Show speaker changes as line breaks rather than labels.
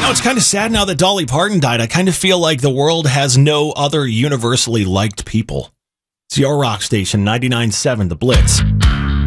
know, it's kind of sad now that Dolly Parton died. I kind of feel like the world has no other universally liked people. It's your rock station, 99.7 The Blitz.